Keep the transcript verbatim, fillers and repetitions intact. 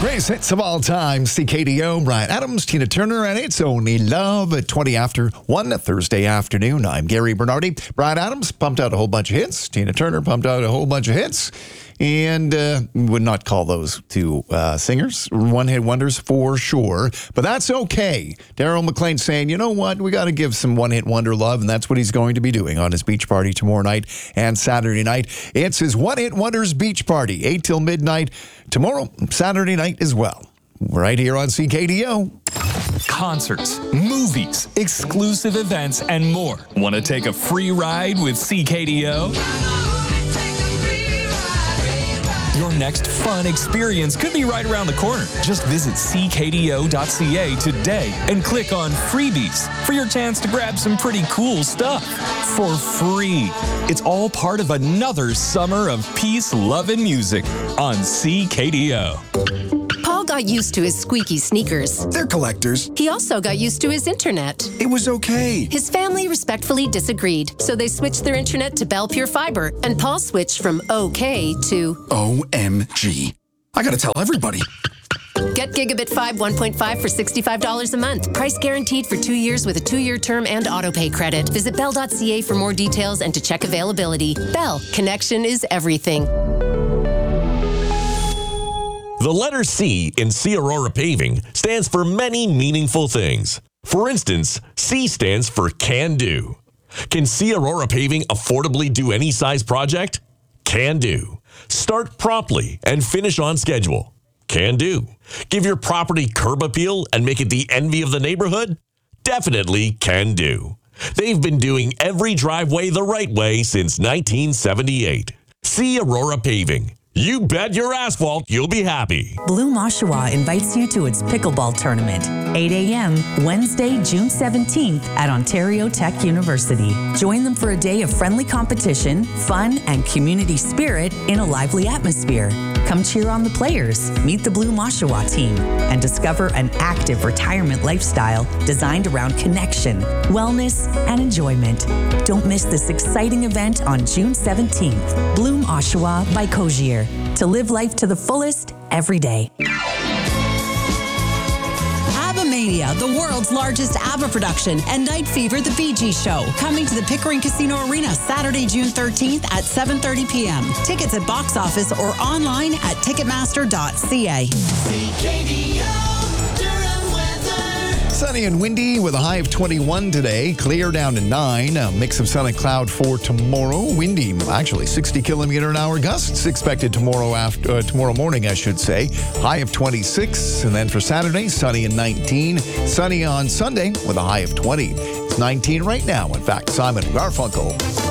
Greatest hits of all time, C K D O, Bryan Adams, Tina Turner, and It's Only Love at twenty after one, Thursday afternoon. I'm Gary Bernardi. Bryan Adams pumped out a whole bunch of hits. Tina Turner pumped out a whole bunch of hits. And uh, would not call those two uh, singers one-hit wonders for sure. But that's okay. Daryl McLean saying, you know what? We got to give some one-hit wonder love. And that's what he's going to be doing on his beach party tomorrow night and Saturday night. It's his One-Hit Wonders beach party, eight till midnight tomorrow, Saturday night as well. Right here on C K D O. Concerts, movies, exclusive events, and more. Want to take a free ride with C K D O? Your next fun experience could be right around the corner. Just visit c k d o dot c a today and click on freebies for your chance to grab some pretty cool stuff for free. It's all part of another summer of peace, love, and music on C K D O. Paul got used to his squeaky sneakers. They're collectors. He also got used to his internet. It was okay. His family respectfully disagreed, so they switched their internet to Bell Pure Fiber, and Paul switched from okay to O M G. I gotta tell everybody. Get Gigabit five one point five for sixty-five dollars a month. Price guaranteed for two years with a two-year term and autopay credit. Visit bell dot c a for more details and to check availability. Bell, connection is everything. The letter C in C Aurora Paving stands for many meaningful things. For instance, C stands for Can Do. Can C Aurora Paving affordably do any size project? Can do. Start promptly and finish on schedule. Can do. Give your property curb appeal and make it the envy of the neighborhood? Definitely can do. They've been doing every driveway the right way since nineteen seventy-eight. C Aurora Paving. You bet your asphalt you'll be happy. Bloom Oshawa invites you to its pickleball tournament, eight a.m. Wednesday, June seventeenth at Ontario Tech University. Join them for a day of friendly competition, fun, and community spirit in a lively atmosphere. Come cheer on the players, meet the Bloom Oshawa team, and discover an active retirement lifestyle designed around connection, wellness, and enjoyment. Don't miss this exciting event on June seventeenth. Bloom Oshawa by Cogier. To live life to the fullest every day. ABBA-Mania, the world's largest ABBA production, and Night Fever, the Bee Gees show. Coming to the Pickering Casino Arena Saturday, June thirteenth at seven thirty p.m. Tickets at box office or online at ticketmaster dot c a. Sunny and windy with a high of twenty-one today. Clear down to nine. A mix of sun and cloud for tomorrow. Windy, actually sixty kilometer an hour gusts expected tomorrow after uh, tomorrow morning, I should say. High of twenty-six. And then for Saturday, sunny and nineteen. Sunny on Sunday with a high of twenty. It's nineteen right now. In fact, Simon Garfunkel.